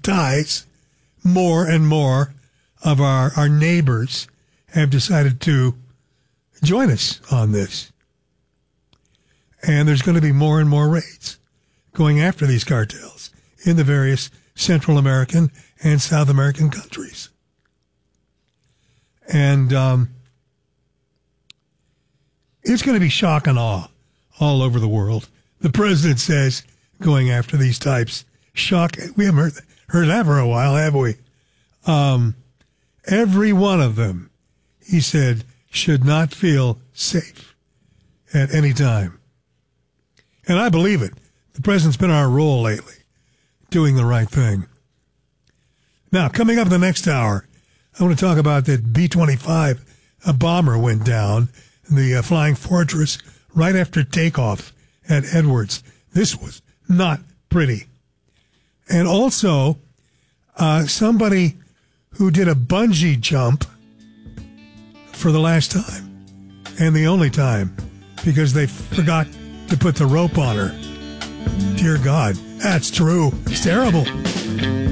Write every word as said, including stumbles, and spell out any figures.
ties, more and more of our, our neighbors have decided to join us on this. And there's going to be more and more raids going after these cartels in the various Central American and South American countries. And um, it's going to be shock and awe all over the world. The president says going after these types, shock. We haven't heard, heard that for a while, have we? Um, every one of them, he said, should not feel safe at any time. And I believe it. The president's been on our roll lately, doing the right thing. Now, coming up in the next hour, I want to talk about that B twenty-five, a bomber went down, the uh, Flying Fortress, right after takeoff at Edwards. This was not pretty. And also, uh, somebody who did a bungee jump for the last time, and the only time, because they forgot to put the rope on her. Dear God, that's true. It's terrible.